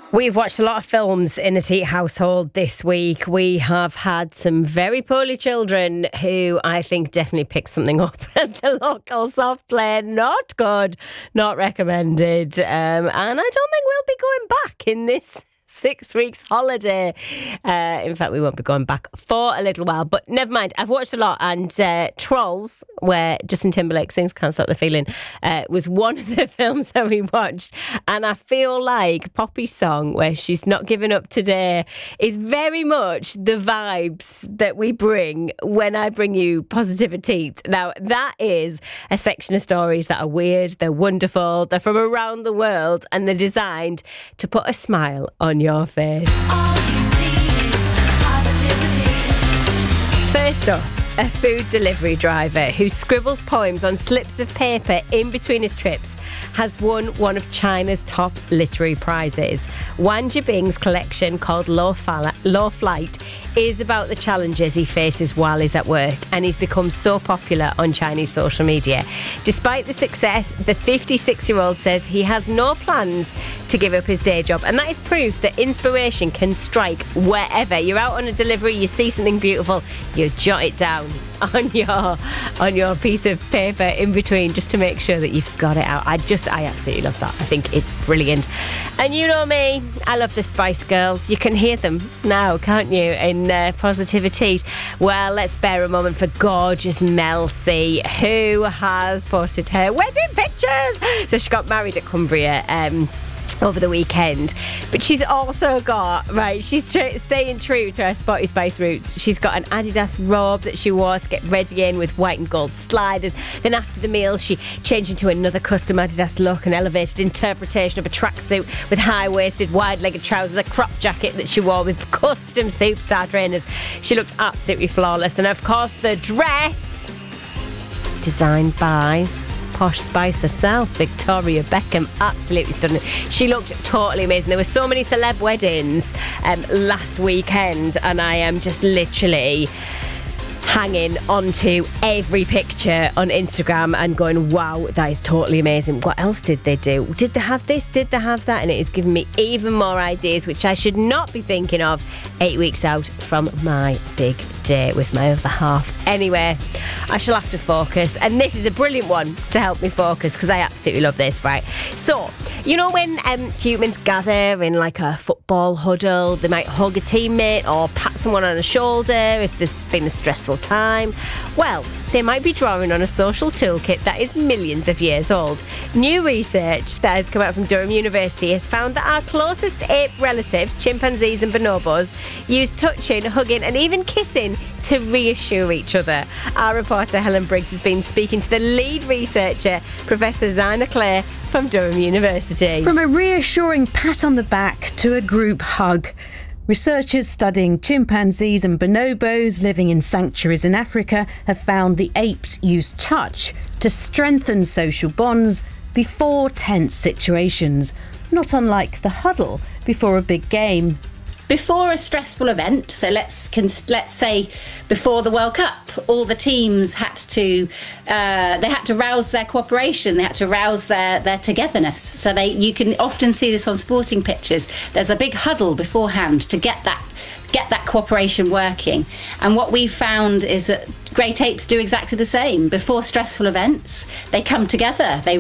We've watched a lot of films in the Teat household this week. We have had some very poorly children who I think definitely picked something up at the local soft play. Not good, not recommended. And I don't think we'll be going back in this 6 weeks holiday. In fact, we won't be going back for a little while, but never mind. I've watched a lot, and Trolls, where Justin Timberlake sings Can't Stop the Feeling, was one of the films that we watched, and I feel like Poppy's song, where she's not giving up today, is very much the vibes that we bring when I bring you Positivity. Now, that is a section of stories that are weird, they're wonderful, they're from around the world, and they're designed to put a smile on your face. All you need is positivity. First up, a food delivery driver who scribbles poems on slips of paper in between his trips has won one of China's top literary prizes. Wang Jibing's collection, called Low Flight, is about the challenges he faces while he's at work, and he's become so popular on Chinese social media. Despite the success, the 56-year-old says he has no plans to give up his day job, and that is proof that inspiration can strike wherever. You're out on a delivery, you see something beautiful, you jot it down on your piece of paper in between, just to make sure that you've got it out. I absolutely love that. I think it's brilliant. And you know me, I love the Spice Girls. You can hear them now, can't you, in Positivity. Well, let's spare a moment for gorgeous Mel C, who has posted her wedding pictures. So she got married at Cumbria over the weekend, but she's also got, she's staying true to her Sporty Spice roots. She's got an Adidas robe that she wore to get ready in with white and gold sliders. Then after the meal, she changed into another custom Adidas look, an elevated interpretation of a tracksuit with high-waisted, wide-legged trousers, a crop jacket that she wore with custom Superstar trainers. She looked absolutely flawless, and of course the dress, designed by Posh Spice herself, Victoria Beckham, absolutely stunning. She looked totally amazing. There were so many celeb weddings last weekend, and I am just literally hanging onto every picture on Instagram and going, wow, that is totally amazing. What else did they do? Did they have this? Did they have that? And it has given me even more ideas, which I should not be thinking of 8 weeks out from my big day with my other half. Anyway, I shall have to focus, and this is a brilliant one to help me focus, because I absolutely love this, right? So, you know when humans gather in like a football huddle, they might hug a teammate or pat someone on the shoulder if there's been a stressful time? Well, they might be drawing on a social toolkit that is millions of years old. New research that has come out from Durham University has found that our closest ape relatives, chimpanzees and bonobos, use touching, hugging and even kissing to reassure each other. Our reporter Helen Briggs has been speaking to the lead researcher, Professor Zina Clare from Durham University. From a reassuring pat on the back to a group hug, researchers studying chimpanzees and bonobos living in sanctuaries in Africa have found the apes use touch to strengthen social bonds before tense situations, not unlike the huddle before a big game. Before a stressful event, so let's say before the World Cup, all the teams had to rouse their cooperation, they had to rouse their togetherness. So you can often see this on sporting pitches. There's a big huddle beforehand to get that cooperation working. And what we found is that great apes do exactly the same. Before stressful events, they come together, they